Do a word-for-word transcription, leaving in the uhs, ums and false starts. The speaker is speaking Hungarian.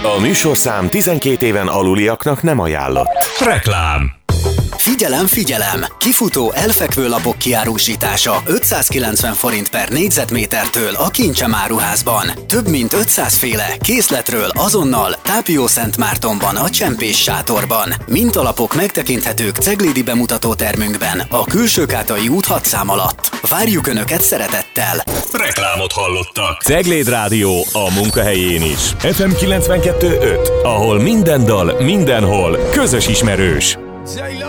A műsorszám tizenkét éven aluliaknak nem ajánlott. Reklám. Figyelem, figyelem! Kifutó elfekvő lapok kiárusítása ötszázkilencven forint per négyzetmétertől a Kincsem áruházban. Több mint ötszáz féle készletről azonnal Tápiószentmártonban a Csempés sátorban. Mintalapok megtekinthetők Ceglédi bemutatótermünkben a Külsőkátai út hat szám alatt. Várjuk Önöket szeretettel! Reklámot hallottak. Cegléd Rádió a munkahelyén is. ef em kilencvenkettő öt, ahol minden dal, mindenhol közös ismerős.